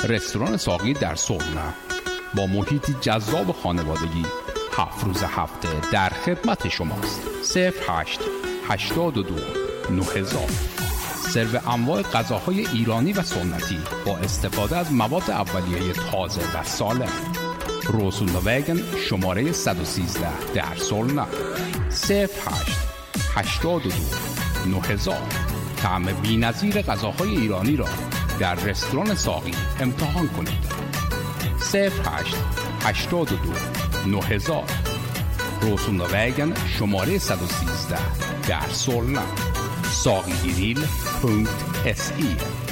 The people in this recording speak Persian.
رستوران ساقی در سرنا با محیطی جذاب خانوادگی 7 روز هفته در خدمت شماست. 0882 9000. سرو انواع غذاهای ایرانی و سنتی با استفاده از مواد اولیه تازه و سالم. روسوندووگن شماره 113 در سولنا. 0882 9000. طعم بی‌نظیر غذاهای ایرانی را در رستوران ساقی امتحان کنید. 0882 9000. روسوندووگن شماره 113 در سولنا. sagigril.se